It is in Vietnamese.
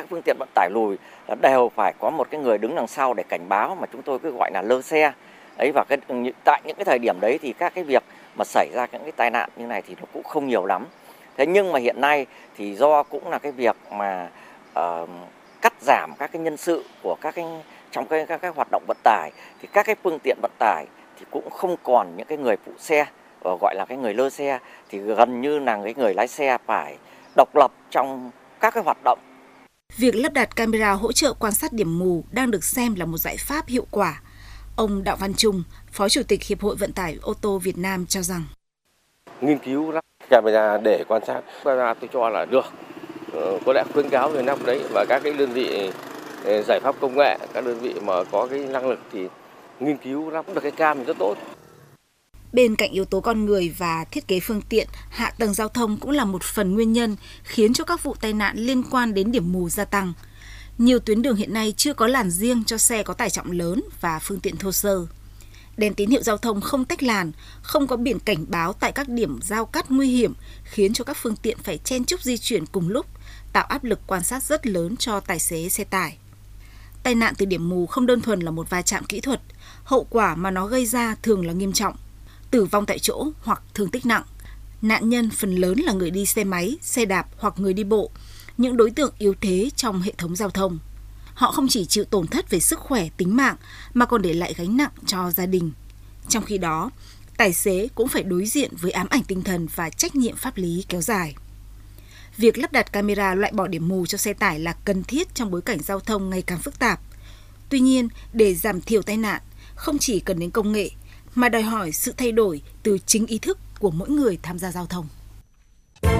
cái phương tiện vận tải lùi là đều phải có một cái người đứng đằng sau để cảnh báo, mà chúng tôi cứ gọi là lơ xe. Ấy, và tại những cái thời điểm đấy thì các cái việc mà xảy ra những cái tai nạn như này thì nó cũng không nhiều lắm. Thế nhưng mà hiện nay thì do cũng là cái việc mà cắt giảm các cái nhân sự của các cái hoạt động vận tải, thì các cái phương tiện vận tải thì cũng không còn những cái người phụ xe, gọi là cái người lơ xe, thì gần như là cái người lái xe phải độc lập trong các cái hoạt động. Việc lắp đặt camera hỗ trợ quan sát điểm mù đang được xem là một giải pháp hiệu quả. Ông Đặng Văn Trung, Phó Chủ tịch Hiệp hội Vận tải ô tô Việt Nam cho rằng nghiên cứu lắp camera để quan sát, camera tôi cho là được. Có lẽ khuyến cáo người lắp đấy, và các cái đơn vị giải pháp công nghệ, các đơn vị mà có cái năng lực thì nghiên cứu lắp được cái cam thì rất tốt. Bên cạnh yếu tố con người và thiết kế phương tiện, hạ tầng giao thông cũng là một phần nguyên nhân khiến cho các vụ tai nạn liên quan đến điểm mù gia tăng. Nhiều tuyến đường hiện nay chưa có làn riêng cho xe có tải trọng lớn và phương tiện thô sơ. Đèn tín hiệu giao thông không tách làn, không có biển cảnh báo tại các điểm giao cắt nguy hiểm, khiến cho các phương tiện phải chen chúc di chuyển cùng lúc, tạo áp lực quan sát rất lớn cho tài xế xe tải. Tai nạn từ điểm mù không đơn thuần là một va chạm kỹ thuật, hậu quả mà nó gây ra thường là nghiêm trọng, tử vong tại chỗ hoặc thương tích nặng. Nạn nhân phần lớn là người đi xe máy, xe đạp hoặc người đi bộ, những đối tượng yếu thế trong hệ thống giao thông. Họ không chỉ chịu tổn thất về sức khỏe, tính mạng mà còn để lại gánh nặng cho gia đình. Trong khi đó, tài xế cũng phải đối diện với ám ảnh tinh thần và trách nhiệm pháp lý kéo dài. Việc lắp đặt camera loại bỏ điểm mù cho xe tải là cần thiết trong bối cảnh giao thông ngày càng phức tạp. Tuy nhiên, để giảm thiểu tai nạn, không chỉ cần đến công nghệ, mà đòi hỏi sự thay đổi từ chính ý thức của mỗi người tham gia giao thông.